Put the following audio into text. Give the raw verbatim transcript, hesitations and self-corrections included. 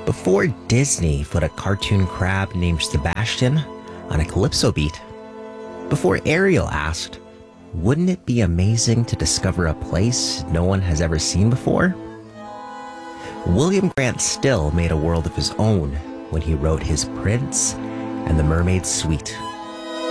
Before Disney put a cartoon crab named Sebastian on a calypso beat. Before Ariel asked, wouldn't it be amazing to discover a place no one has ever seen before? William Grant Still made a world of his own when he wrote his Prince and the Mermaid Suite.